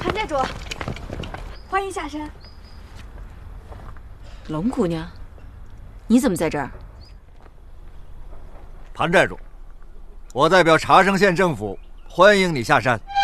潘寨主，欢迎下山。 龙姑娘，你怎么在这儿？ 潘寨主，我代表茶城县政府欢迎你下山。